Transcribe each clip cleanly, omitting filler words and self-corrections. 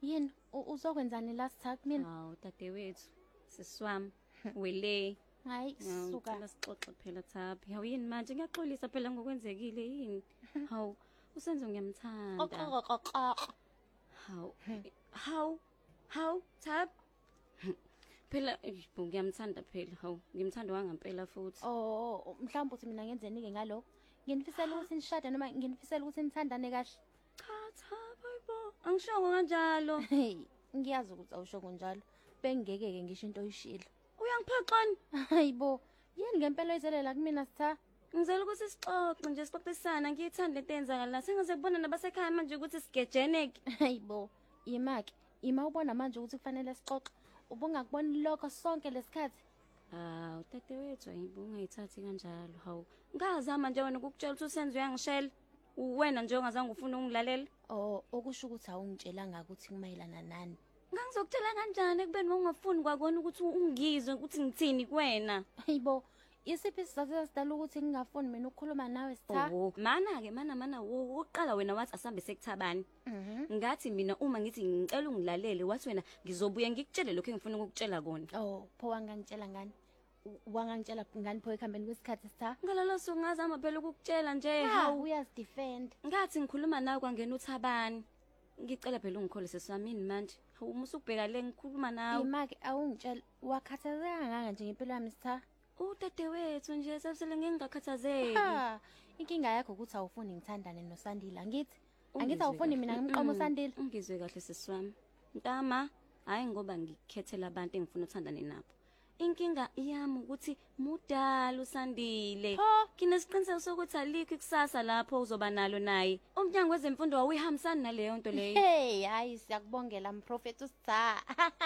Yini uzokwenzani la Sitha kumina? Hawu dadewethu, siswami, wele. Hayi suka. Ngicela sixoxe phela Thabi. Hawu yini manje ngiyaxolisa phela ngokwenzekile yini? Hawu usenzo ngiyamthanda. Hawu Thabi. Phela ngiyamthanda phela. Hawu ngimthanda wangampela futhi. Oh mhlawumbe uthi mina ngenzeni ke ngalo. Nginifisela ukuthi nishade noma nginifisela ukuthi nithandane kahle. Cha Thabi angishongo kanjalo. Hey ngiyazi ukuthi awusho kunjalo. Bengeke ke ngisho into oyishilo. Uyangiphoxani? Hayibo, yini ngempela oyizelela kumina Sitha? Ngizela ukuthi sixoxe nje sixoxisana ngiyithanda lento eyenzakala. Sengaze kubona nabasekhaya manje ukuthi sigejeneke. Hayibo, imaki, ima ubona manje ukuthi kufanele sixoxe. Ubungakuboni lokho sonke lesikhathi. Hawu dadewethu ayibo ungayithathi kanjalo. Hawu ngazama nje wena ukukutshela ukuthi usenze uyangishela. Wena nje ongazange ufune ungilalela. Oh, okusho ukuthi awungitshelanga ukuthi kumayelana nani. Ngangizokutshela kanjani ekubeni ungafuni kwakona ukuthi ungizwe ukuthi ngithini kuwena. Hayibo, isiphi isizathu esidala ukuthi ngingafuni mina ukukhuluma nawe Sitha? Oh, mana uqala wena wathi asambe sekuthabani. Ngathi mina uma ngithi ngicela ungilalele wathi wena ngizobuya ngikutshele lokho engifuna ukukutshela kona. Oh, pho wangangitshela ngani? Wangangitshela ngani pho ekhambeni kwesikhathi Sitha? Ngalalo suku ngazama phela ukukutshela nje. Hawu uyazidefend. Ngathi ngikhuluma nawe kwangena uThabani. Ngicela phela ungikholise samini manje. Hawu musubheka le ngikhuluma nawe. Imaki awungitshela wakhathazeka kangaka nje ngempilo yami Sitha? Udadewethu nje sesele ngingakhathazeki. Ha, inkinga yakho ukuthi awufuni ngithandane noSandile angithi? Angithi awufuni mina ngimqoma uSandile? Ungizwe kahle siswami. Ntama, hayi ngoba ngikhethela abantu engifuna uthandane nabo. Inkinga iyami ukuthi mudala uSandile. Kinesiqiniseko sokuthi alikho ikusasa lapho uzoba nalo naye. Umnyango wezemfundo awuyihambisani naleyo nto leyo. Hey, hayi siyakubongela mprofeti uSitha.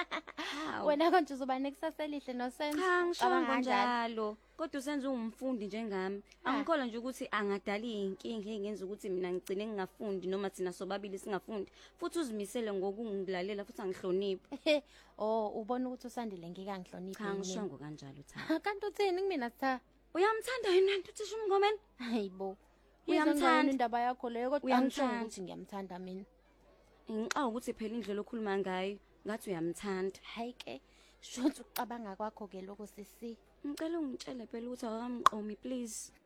Wena konje uzoba nekusasa elihle noSenzo. Cha ngishongo njalo. Kodwa usenze ungumfundi njengami. Angikholwa nje ukuthi angadala inkinga engenza ukuthi mina ngicine ngingafundi noma thina sobabili singafundi. Futhi uzimisele ngokungilalela futhi angihloniphe. Oh, ubona ukuthi uSandile ngeke angihloniphe. Cha ngishongo kanjalo Thabi. Kanti uthini kumina Sitha? Uyamthanda yena uthi umngomeni? Hayibo. Uyamthanda indaba yakho leyo kodwa angishongo ukuthi ngiyamthanda mina. Ngixawa ukuthi phela indlela okhuluma ngayo ngathi uyamthanda. Hayi ke, shothi ucabanga kwakho ke lokho sisi. Ngicela ungitshele phela ukuthi awamqomi please.